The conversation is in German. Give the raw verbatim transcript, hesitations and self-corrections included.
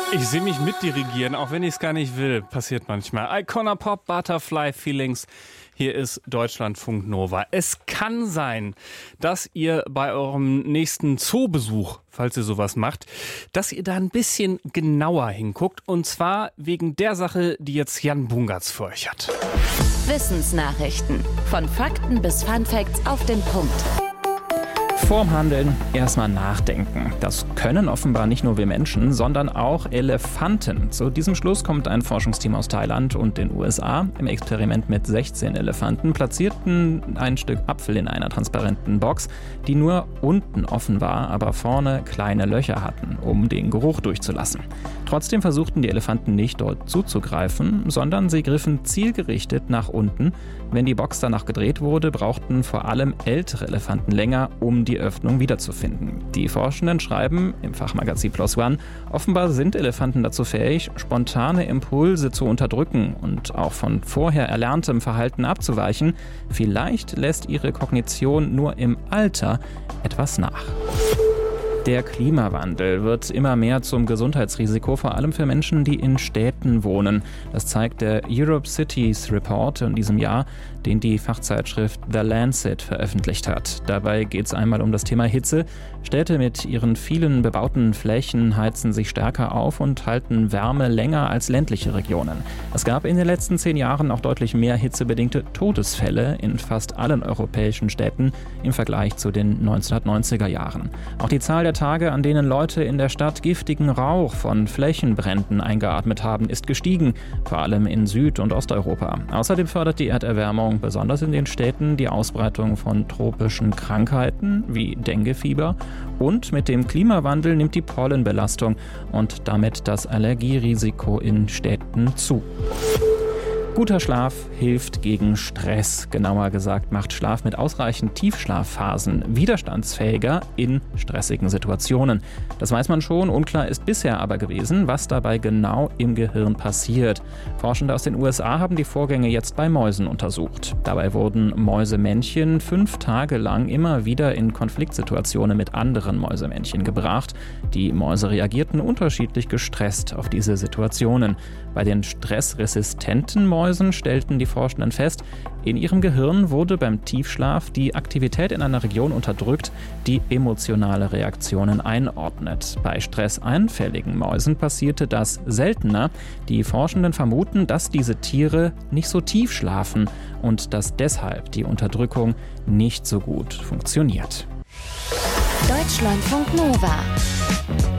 Ich sehe mich mitdirigieren, auch wenn ich es gar nicht will. Passiert manchmal. Icona Pop, Butterfly Feelings. Hier ist Deutschlandfunk Nova. Es kann sein, dass ihr bei eurem nächsten Zoobesuch, falls ihr sowas macht, dass ihr da ein bisschen genauer hinguckt. Und zwar wegen der Sache, die jetzt Jan Bungartz für euch hat. Wissensnachrichten. Von Fakten bis Funfacts auf den Punkt. Vorm Handeln erstmal nachdenken. Das können offenbar nicht nur wir Menschen, sondern auch Elefanten. Zu diesem Schluss kommt ein Forschungsteam aus Thailand und den U S A. Im Experiment mit sechzehn Elefanten platzierten ein Stück Apfel in einer transparenten Box, die nur unten offen war, aber vorne kleine Löcher hatten, um den Geruch durchzulassen. Trotzdem versuchten die Elefanten nicht dort zuzugreifen, sondern sie griffen zielgerichtet nach unten. Wenn die Box danach gedreht wurde, brauchten vor allem ältere Elefanten länger, um die Öffnung wiederzufinden. Die Forschenden schreiben im Fachmagazin PLOS ONE, offenbar sind Elefanten dazu fähig, spontane Impulse zu unterdrücken und auch von vorher erlerntem Verhalten abzuweichen. Vielleicht lässt ihre Kognition nur im Alter etwas nach. Der Klimawandel wird immer mehr zum Gesundheitsrisiko, vor allem für Menschen, die in Städten wohnen. Das zeigt der Europe Cities Report in diesem Jahr, den die Fachzeitschrift The Lancet veröffentlicht hat. Dabei geht es einmal um das Thema Hitze. Städte mit ihren vielen bebauten Flächen heizen sich stärker auf und halten Wärme länger als ländliche Regionen. Es gab in den letzten zehn Jahren auch deutlich mehr hitzebedingte Todesfälle in fast allen europäischen Städten im Vergleich zu den neunzehnhundertneunziger Jahren. Auch die Zahl der Tage, an denen Leute in der Stadt giftigen Rauch von Flächenbränden eingeatmet haben, ist gestiegen, vor allem in Süd- und Osteuropa. Außerdem fördert die Erderwärmung besonders in den Städten die Ausbreitung von tropischen Krankheiten wie Denguefieber, und mit dem Klimawandel nimmt die Pollenbelastung und damit das Allergierisiko in Städten zu. Guter Schlaf hilft gegen Stress. Genauer gesagt macht Schlaf mit ausreichend Tiefschlafphasen widerstandsfähiger in stressigen Situationen. Das weiß man schon, unklar ist bisher aber gewesen, was dabei genau im Gehirn passiert. Forschende aus den U S A haben die Vorgänge jetzt bei Mäusen untersucht. Dabei wurden Mäusemännchen fünf Tage lang immer wieder in Konfliktsituationen mit anderen Mäusemännchen gebracht. Die Mäuse reagierten unterschiedlich gestresst auf diese Situationen. Bei den stressresistenten Mäusen stellten die Forschenden fest, in ihrem Gehirn wurde beim Tiefschlaf die Aktivität in einer Region unterdrückt, die emotionale Reaktionen einordnet. Bei stressanfälligen Mäusen passierte das seltener. Die Forschenden vermuten, dass diese Tiere nicht so tief schlafen und dass deshalb die Unterdrückung nicht so gut funktioniert. Deutschlandfunk Nova.